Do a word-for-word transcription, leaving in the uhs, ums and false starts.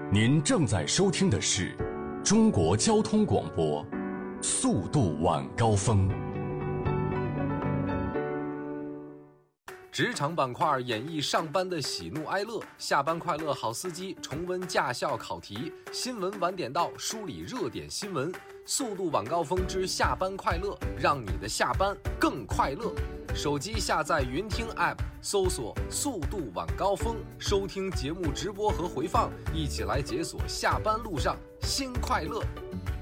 您正在收听的是中国交通广播速度晚高峰。 职场板块演绎上班的喜怒哀乐，下班快乐好司机重温驾校考题，新闻晚点到梳理热点新闻，速度晚高峰之下班快乐，让你的下班更快乐。手机下载云听 App， 搜索速度晚高峰，收听节目直播和回放，一起来解锁下班路上新快乐。